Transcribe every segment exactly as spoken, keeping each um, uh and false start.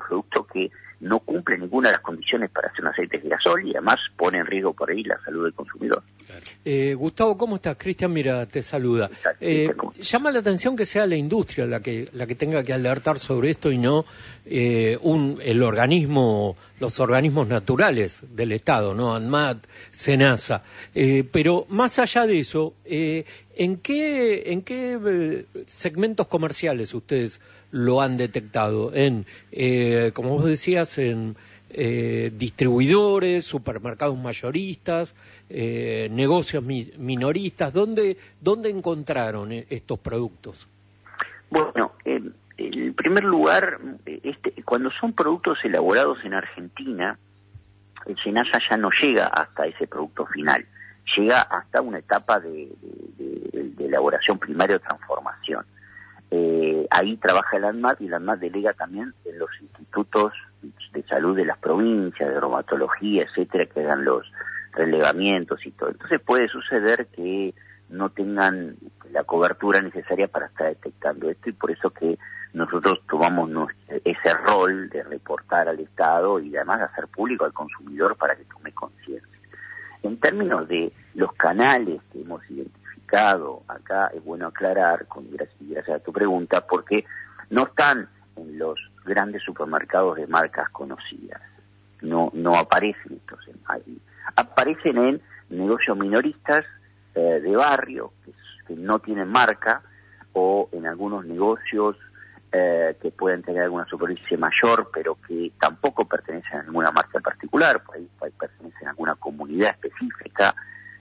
producto que no cumple ninguna de las condiciones para hacer un aceite de girasol y además pone en riesgo por ahí la salud del consumidor. Eh, Gustavo, ¿cómo estás? Cristian, mira, te saluda. Eh, llama la atención que sea la industria la que la que tenga que alertar sobre esto y no eh, un el organismo, los organismos naturales del Estado, ¿no? ANMAT, SENASA. Eh, pero más allá de eso, eh, ¿en qué en qué eh, segmentos comerciales ustedes lo han detectado? En, eh, como vos decías, en eh, distribuidores, supermercados mayoristas, eh, negocios mi minoristas. ¿Dónde, ¿Dónde encontraron estos productos? Bueno, eh, en primer lugar, este, cuando son productos elaborados en Argentina, el SENASA ya no llega hasta ese producto final, llega hasta una etapa de, de, de, de elaboración primaria o transformación. Eh, ahí trabaja el ANMAT y el ANMAT delega también en los institutos de salud de las provincias, de reumatología, etcétera, que hagan los relevamientos y todo. Entonces puede suceder que no tengan la cobertura necesaria para estar detectando esto y por eso que nosotros tomamos ese rol de reportar al Estado y además de hacer público al consumidor para que tome conciencia. En términos de los canales que hemos identificado, acá es bueno aclarar, con gracias, gracias a tu pregunta, porque no están en los grandes supermercados de marcas conocidas, no no aparecen estos ahí, aparecen en negocios minoristas eh, de barrio que, que no tienen marca o en algunos negocios eh, que pueden tener alguna superficie mayor pero que tampoco pertenecen a ninguna marca particular, por ahí, por ahí pertenecen a alguna comunidad específica.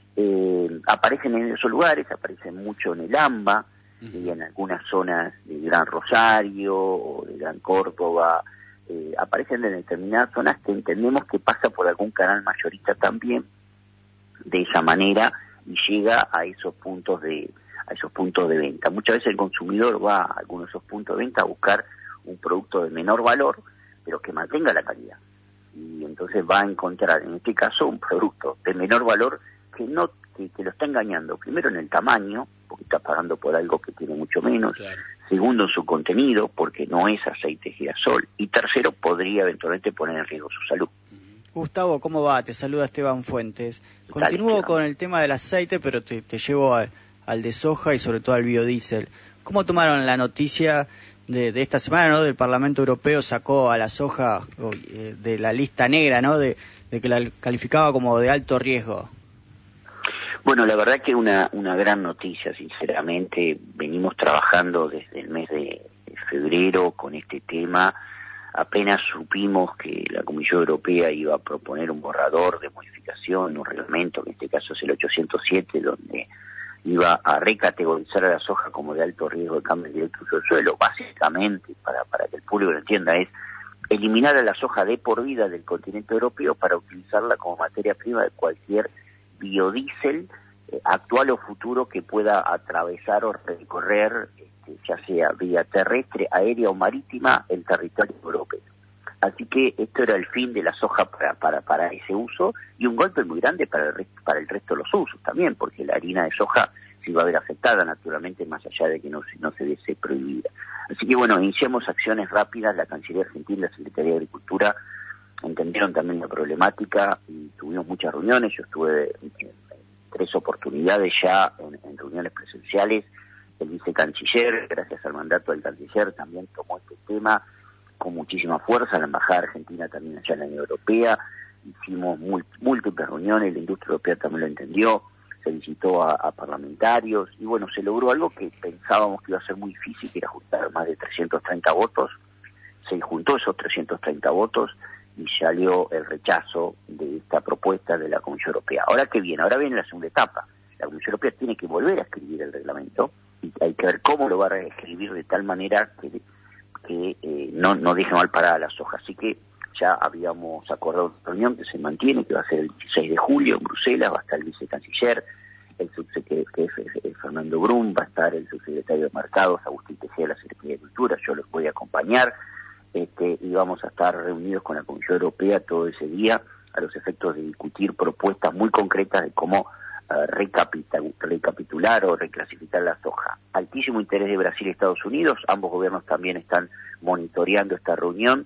Eh, aparecen en esos lugares, aparecen mucho en el AMBA y en algunas zonas de Gran Rosario o de Gran Córdoba, eh, aparecen en determinadas zonas que entendemos que pasa por algún canal mayorista también de esa manera y llega a esos puntos de a esos puntos de venta. Muchas veces el consumidor va a algunos de esos puntos de venta a buscar un producto de menor valor, pero que mantenga la calidad. Y entonces va a encontrar, en este caso, un producto de menor valor que no que, que lo está engañando, primero en el tamaño, porque está pagando por algo que tiene mucho menos, claro. Segundo en su contenido, porque no es aceite de girasol, y tercero, podría eventualmente poner en riesgo su salud. Gustavo, ¿cómo va? Te saluda Esteban Fuentes. Continúo con el tema del aceite, pero te, te llevo a, al de soja y sobre todo al biodiesel. ¿Cómo tomaron la noticia de, de esta semana, ¿no? Del Parlamento Europeo sacó a la soja eh, de la lista negra, ¿no? De, de que la calificaba como de alto riesgo. Bueno, la verdad que una una gran noticia, sinceramente. Venimos trabajando desde el mes de febrero con este tema. Apenas supimos que la Comisión Europea iba a proponer un borrador de modificación, un reglamento, que en este caso es el ochocientos siete, donde iba a recategorizar a la soja como de alto riesgo de cambio directo del suelo. Básicamente, para, para que el público lo entienda, es eliminar a la soja de por vida del continente europeo para utilizarla como materia prima de cualquier biodiesel eh, actual o futuro que pueda atravesar o recorrer, este, ya sea vía terrestre, aérea o marítima, el territorio europeo. Así que esto era el fin de la soja para para para ese uso y un golpe muy grande para el resto, para el resto de los usos también, porque la harina de soja se iba a ver afectada naturalmente, más allá de que no se, no se desee prohibida. Así que bueno, iniciamos acciones rápidas. La Cancillería Argentina, la Secretaría de Agricultura entendieron también la problemática y tuvimos muchas reuniones. Yo estuve en, en tres oportunidades ya en, en reuniones presenciales. El vicecanciller, gracias al mandato del canciller, también tomó este tema con muchísima fuerza. La Embajada Argentina también allá en la Unión Europea. Hicimos múltiples reuniones, la industria europea también lo entendió, se visitó a, a parlamentarios y bueno, se logró algo que pensábamos que iba a ser muy difícil, que era juntar más de trescientos treinta votos. Se juntó esos trescientos treinta votos y salió el rechazo de esta propuesta de la Comisión Europea. Ahora que viene, ahora viene la segunda etapa. La Comisión Europea tiene que volver a escribir el reglamento y hay que ver cómo lo va a reescribir de tal manera que, que eh, no, no deje mal parada la soja. Así que ya habíamos acordado una reunión que se mantiene, que va a ser el dieciséis de julio en Bruselas. Va a estar el vicecanciller, el subsecretario Fernando Brum, va a estar el subsecretario de Mercados, Agustín Tejeda, de la Secretaría de Cultura. Yo los voy a acompañar. Este, y vamos a estar reunidos con la Comisión Europea todo ese día a los efectos de discutir propuestas muy concretas de cómo uh, recapitul recapitular o reclasificar la soja. Altísimo interés de Brasil y Estados Unidos, ambos gobiernos también están monitoreando esta reunión